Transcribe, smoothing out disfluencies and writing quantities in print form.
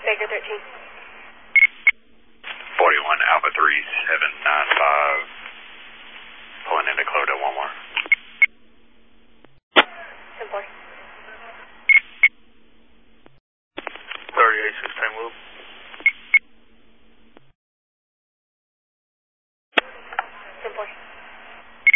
Baker 13. 41 Alpha 3795. Pulling into Clodo, one more. 10-4. 38, 16 Will.